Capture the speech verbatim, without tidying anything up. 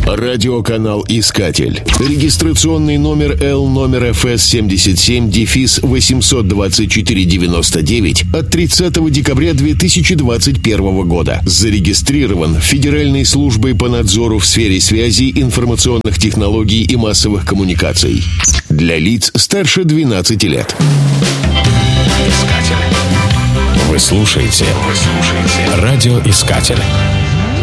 Радиоканал «Искатель». Регистрационный номер Л номер эф эс семьдесят семь восемьсот двадцать четыре девяносто девять от тридцатого декабря две тысячи двадцать первого года. Зарегистрирован Федеральной службой по надзору в сфере связи, информационных технологий и массовых коммуникаций. Для лиц старше двенадцати лет. Искатель. Вы слушаете, Вы слушаете. Радиоискатель.